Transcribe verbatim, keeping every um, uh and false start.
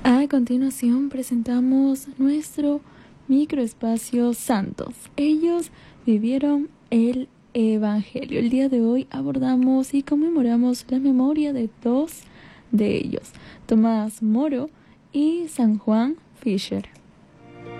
A continuación presentamos nuestro microespacio Santos. Ellos vivieron el Evangelio. El día de hoy abordamos y conmemoramos la memoria de dos de ellos, Tomás Moro y San Juan Fisher.